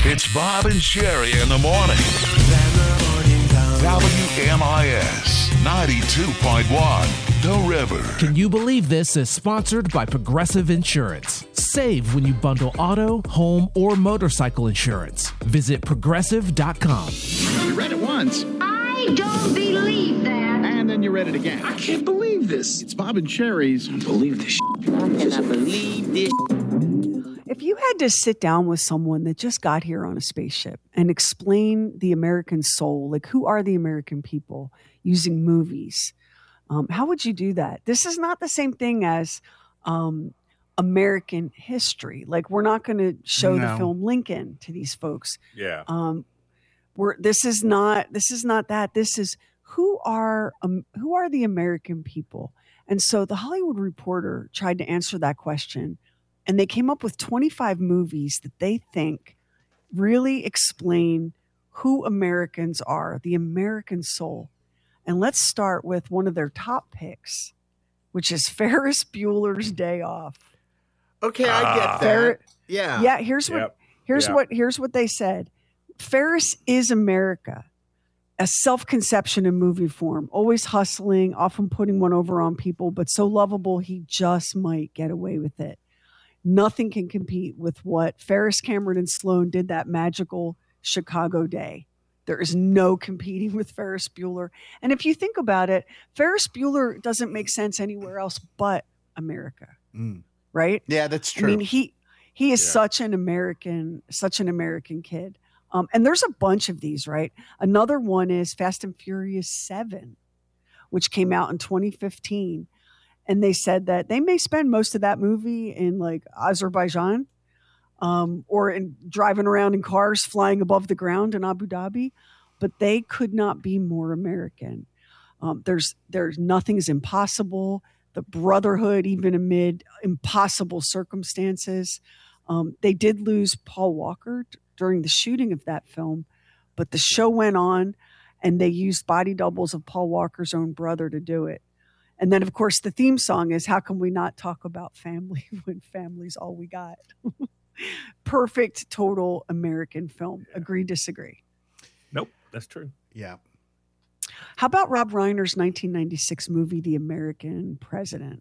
It's Bob and Sherry in the morning. WMIS 92.1, The River. Can you believe this is sponsored by Progressive Insurance? Save when you bundle auto, home, or motorcycle insurance. Visit progressive.com. You read it once. I don't believe that. And then you read it again. I can't believe this. It's Bob and Sherry's. I don't believe this. I cannot believe this. If you had to sit down with someone that just got here on a spaceship and explain the American soul, like who are the American people using movies, how would you do that? This is not the same thing as American history. Like we're not going to show the film Lincoln to these folks. Yeah. This is not that. This is who are the American people? And so the Hollywood Reporter tried to answer that question. And they came up with 25 movies that they think really explain who Americans are, the American soul. And let's start with one of their top picks, which is Ferris Bueller's Day Off. Okay, I get that. Yeah. Yeah, here's what they said. Ferris is America. A self-conception in movie form, always hustling, often putting one over on people, but so lovable he just might get away with it. Nothing can compete with what Ferris, Cameron, and Sloan did that magical Chicago day. There is no competing with Ferris Bueller. And if you think about it, Ferris Bueller doesn't make sense anywhere else but America, right? Yeah, that's true. I mean, he is such an American kid. And there's a bunch of these, right? Another one is Fast and Furious 7, which came out in 2015. And they said that they may spend most of that movie in like Azerbaijan or in driving around in cars flying above the ground in Abu Dhabi, but they could not be more American. There's nothing is impossible. The brotherhood, even amid impossible circumstances. They did lose Paul Walker during the shooting of that film, but the show went on and they used body doubles of Paul Walker's own brother to do it. And then, of course, the theme song is How Can We Not Talk About Family When Family's All We Got? Perfect, total American film. Yeah. Agree, disagree? Nope, that's true. Yeah. How about Rob Reiner's 1996 movie, The American President?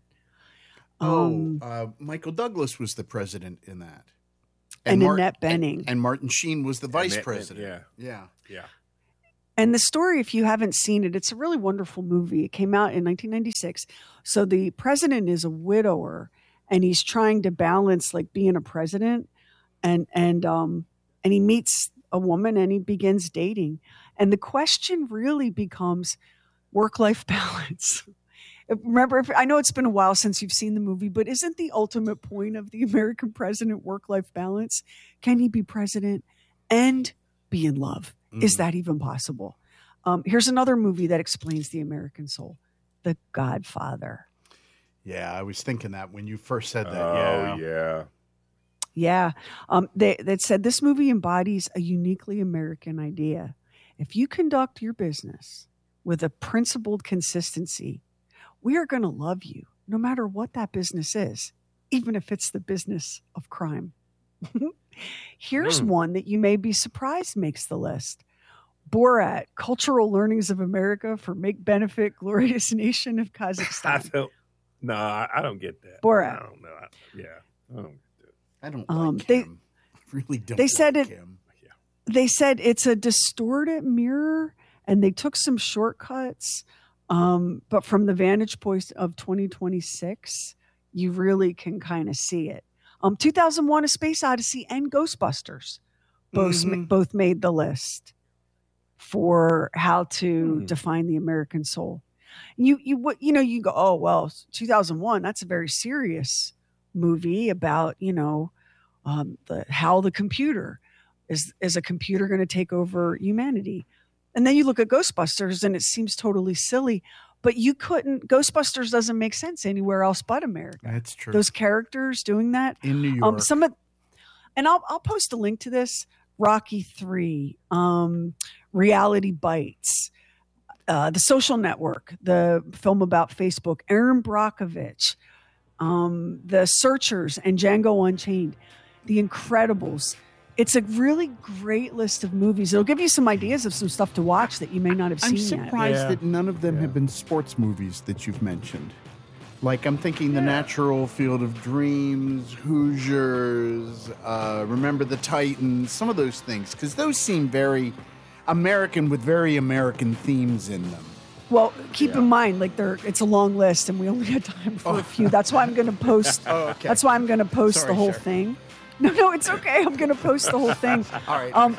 Michael Douglas was the president in that. And Annette Bening. And Martin Sheen was the vice president. Yeah. And the story, if you haven't seen it, it's a really wonderful movie. It came out in 1996. So the president is a widower, and he's trying to balance like being a president, and he meets a woman and he begins dating. And the question really becomes work-life balance. Remember, I know it's been a while since you've seen the movie, but isn't the ultimate point of the American president work-life balance? Can he be president and be in love? Is that even possible? Here's another movie that explains the American soul, The Godfather. Yeah, I was thinking that when you first said that. Oh, yeah. Yeah. They said this movie embodies a uniquely American idea. If you conduct your business with a principled consistency, we are going to love you no matter what that business is, even if it's the business of crime. Here's one that you may be surprised makes the list. Borat, Cultural Learnings of America for Make Benefit Glorious Nation of Kazakhstan. I don't get that. Borat. I don't know. I don't get that. I don't like him. I really don't like him. They said it's a distorted mirror, and they took some shortcuts. But from the vantage point of 2026, you really can kind of see it. 2001: A Space Odyssey and Ghostbusters both made the list for how to define the American soul. You go, oh well, 2001. That's a very serious movie about how the computer is a computer going to take over humanity. And then you look at Ghostbusters and it seems totally silly, but Ghostbusters doesn't make sense anywhere else but America. That's true. Those characters doing that. In New York. And I'll post a link to this. Rocky 3, Reality Bites, The Social Network, the film about Facebook, Aaron Brockovich, The Searchers and Django Unchained, The Incredibles. It's a really great list of movies. It'll give you some ideas of some stuff to watch that you may not have seen yet. I'm surprised that none of them have been sports movies that you've mentioned. Like, I'm thinking The Natural, Field of Dreams, Hoosiers, Remember the Titans, some of those things, because those seem very American with very American themes in them. Well, keep in mind, like it's a long list, and we only had time for a few. That's why I'm going to post. Okay. That's why I'm going to post the whole thing. No, it's okay. I'm going to post the whole thing. All right.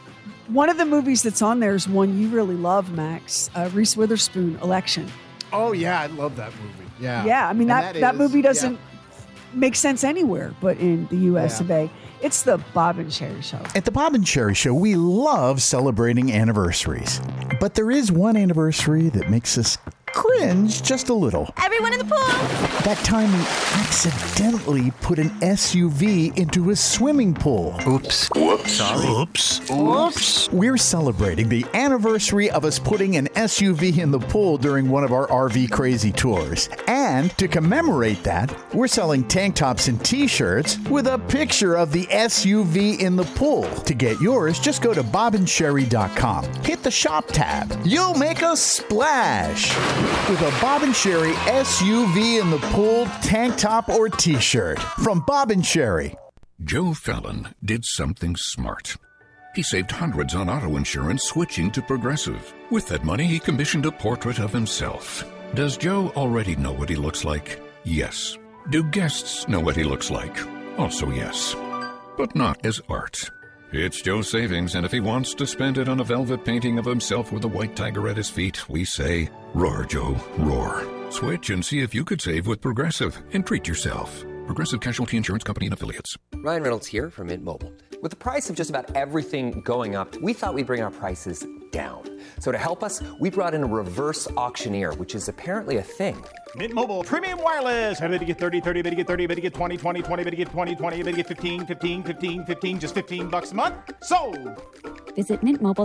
One of the movies that's on there is one you really love, Max. Reese Witherspoon, Election. Oh yeah, I love that movie. Yeah. Yeah, I mean that movie doesn't make sense anywhere but in the U.S. of A. It's the Bob and Sherry Show. At the Bob and Sherry Show, we love celebrating anniversaries. But there is one anniversary that makes us cringe just a little. Everyone in the pool! That time we accidentally put an SUV into a swimming pool. Oops. Whoops. Sorry. Oops. Oops. We're celebrating the anniversary of us putting an SUV in the pool during one of our RV Crazy tours. And to commemorate that, we're selling tank tops and t-shirts with a picture of the SUV in the pool. To get yours, just go to bobandsherry.com. Hit the shop tab. You'll make a splash with a Bob and Sherry SUV in the pool tank top or t-shirt from Bob and Sherry. Joe Fallon did something smart. He saved hundreds on auto insurance switching to Progressive. With that money, he commissioned a portrait of himself. Does Joe already know what he looks like? Yes. Do guests know what he looks like? Also yes. But not as art. It's Joe's savings, and if he wants to spend it on a velvet painting of himself with a white tiger at his feet, we say, roar, Joe, roar. Switch and see if you could save with Progressive and treat yourself. Progressive Casualty Insurance Company and Affiliates. Ryan Reynolds here from Mint Mobile. With the price of just about everything going up, we thought we'd bring our prices down. So to help us, we brought in a reverse auctioneer, which is apparently a thing. Mint Mobile Premium Wireless. How to get 30, 30, how to get 30, how to get 20, 20, 20, how to get 20, 20, how to get 15, 15, 15, 15, just $15 a month? Sold! Visit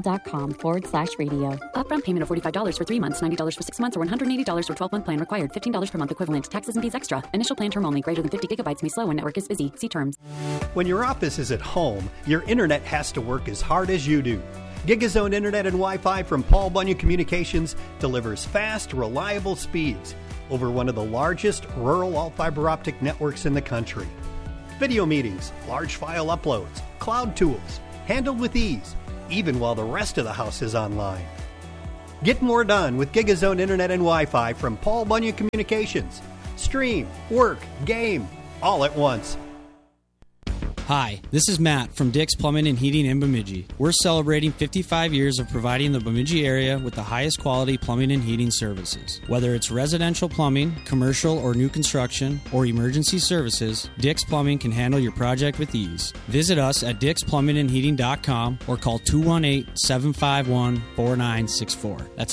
mintmobile.com/radio. Upfront payment of $45 for 3 months, $90 for 6 months, or $180 for 12-month plan required. $15 per month equivalent. Taxes and fees extra. Initial plan term only. Greater than 50 gigabytes may slow when network is busy. See terms. When your office is at home, your internet has to work as hard as you do. GigaZone Internet and Wi-Fi from Paul Bunyan Communications delivers fast, reliable speeds over one of the largest rural all-fiber optic networks in the country. Video meetings, large file uploads, cloud tools, handled with ease, even while the rest of the house is online. Get more done with GigaZone Internet and Wi-Fi from Paul Bunyan Communications. Stream, work, game, all at once. Hi, this is Matt from Dick's Plumbing and Heating in Bemidji. We're celebrating 55 years of providing the Bemidji area with the highest quality plumbing and heating services. Whether it's residential plumbing, commercial or new construction, or emergency services, Dick's Plumbing can handle your project with ease. Visit us at dicksplumbingandheating.com or call 218-751-4964. That's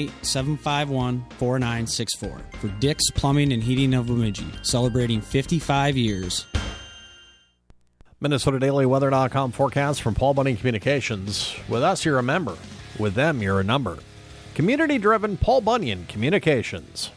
218-751-4964 for Dick's Plumbing and Heating of Bemidji, celebrating 55 years. MinnesotaDailyWeather.com forecast from Paul Bunyan Communications. With us, you're a member. With them, you're a number. Community-driven Paul Bunyan Communications.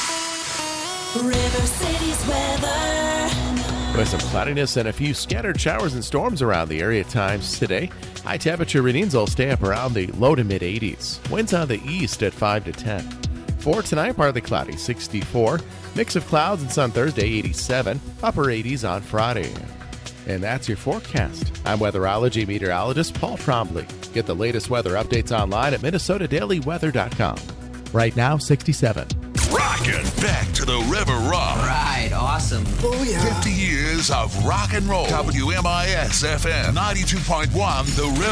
River City's weather. With some cloudiness and a few scattered showers and storms around the area at times today. High temperature readings will stay up around the low to mid-80s. Winds on the east at 5 to 10. For tonight, partly cloudy, 64. Mix of clouds and sun Thursday, 87. Upper 80s on Friday. And that's your forecast. I'm weatherology meteorologist Paul Trombley. Get the latest weather updates online at MinnesotaDailyWeather.com. Right now, 67. Rockin' back to the River Rock. Right, awesome. Oh, yeah. 50 years of rock and roll. WMIS FM 92.1 The River.